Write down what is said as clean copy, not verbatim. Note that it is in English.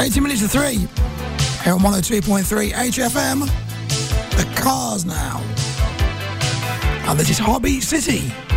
80 minutes to 3 here on 102.3 HFM. The Cars now. And this is Hobby City.